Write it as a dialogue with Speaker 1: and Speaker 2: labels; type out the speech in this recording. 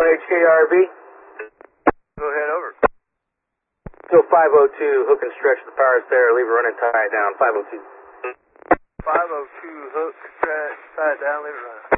Speaker 1: HKRV.
Speaker 2: Go ahead, over.
Speaker 1: Go 502, hook and stretch the power's there, leave it running, tie it down, 502.
Speaker 2: 502, hook, stretch, tie it down, leave it running.